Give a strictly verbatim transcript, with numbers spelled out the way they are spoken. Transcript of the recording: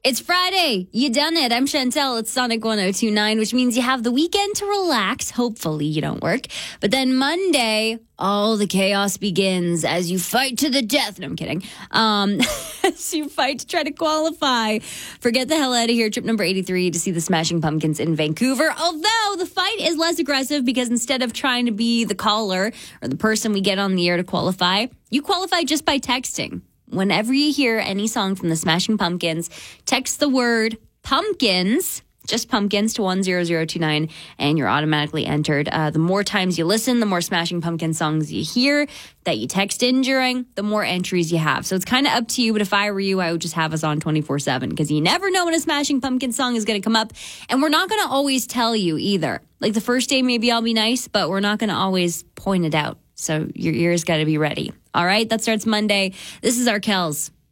It's Friday. You done it. I'm Chantel. It's Sonic one oh two point nine, which means you have the weekend to relax. Hopefully you don't work. But then Monday, all the chaos begins as you fight to the death. No, I'm kidding. Um, as you fight to try to qualify for Get the Hell Out of Here, trip number eighty-three, to see the Smashing Pumpkins in Vancouver. Although the fight is less aggressive because instead of trying to be the caller or the person we get on the air to qualify, you qualify just by texting. Whenever you hear any song from the Smashing Pumpkins, text the word pumpkins, just pumpkins, to one zero zero two nine, and you're automatically entered. Uh, the more times you listen, the more Smashing Pumpkin songs you hear that you text in during, the more entries you have. So it's kind of up to you, but if I were you, I would just have us on twenty-four seven because you never know when a Smashing Pumpkin song is going to come up, and we're not going to always tell you either. Like the first day, maybe I'll be nice, but we're not going to always point it out. So your ears got to be ready. All right, that starts Monday. This is our Kells.